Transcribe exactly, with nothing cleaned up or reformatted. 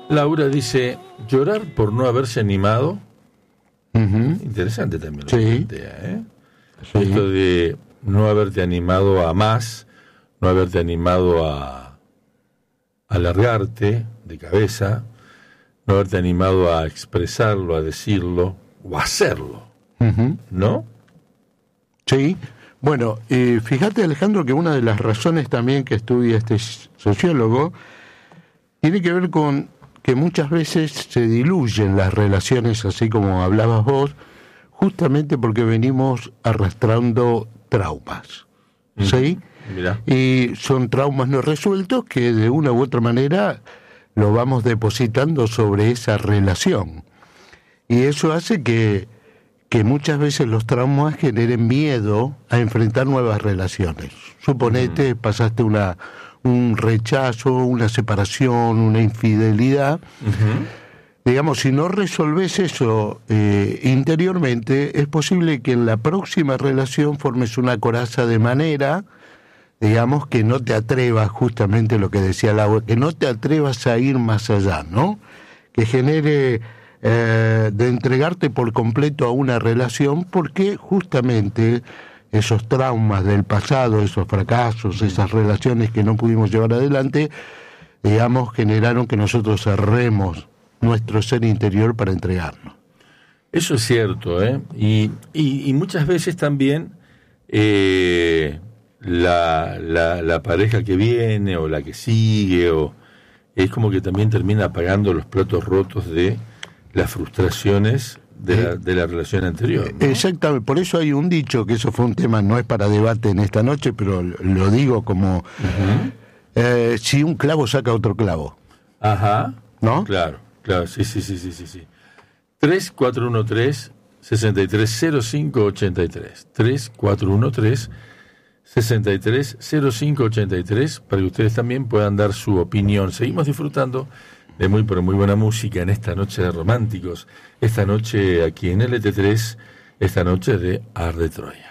Laura dice, llorar por no haberse animado. Uh-huh. Interesante también lo sí. que plantea, ¿eh? Sí. Esto de no haberte animado a más, no haberte animado a alargarte de cabeza, no haberte animado a expresarlo, a decirlo o a hacerlo, Uh-huh. ¿no? Sí. Bueno, eh, fíjate, Alejandro, que una de las razones también que estudia este sociólogo tiene que ver con que muchas veces se diluyen las relaciones, así como hablabas vos, justamente porque venimos arrastrando traumas, ¿sí? Mirá. Y son traumas no resueltos que de una u otra manera lo vamos depositando sobre esa relación. Y eso hace que, que muchas veces los traumas generen miedo a enfrentar nuevas relaciones. Suponete, uh-huh. pasaste una, un rechazo, una separación, una infidelidad. Uh-huh. Digamos, si no resolves eso eh, interiormente, es posible que en la próxima relación formes una coraza de manera, digamos, que no te atrevas, justamente lo que decía Laura, que no te atrevas a ir más allá, ¿no? Que genere eh, de entregarte por completo a una relación, porque justamente esos traumas del pasado, esos fracasos, esas relaciones que no pudimos llevar adelante, digamos, generaron que nosotros cerremos nuestro ser interior para entregarnos. Eso es cierto, ¿eh? Y, y, y muchas veces también eh, la, la, la pareja que viene o la que sigue o es como que también termina pagando los platos rotos de las frustraciones de, eh, la, de la relación anterior, ¿no? Exactamente, por eso hay un dicho, que eso fue un tema, no es para debate en esta noche, pero lo digo como, uh-huh. eh, si un clavo saca otro clavo. Ajá, ¿no? Claro. Claro, sí, sí, sí, sí, sí, sí. tres cuatro uno tres, seis tres cero cinco ocho tres. tres cuatro uno tres, seis tres cero cinco ocho tres, para que ustedes también puedan dar su opinión. Seguimos disfrutando de muy, pero muy buena música en esta noche de románticos. Esta noche aquí en L T tres, esta noche de Arde Troya.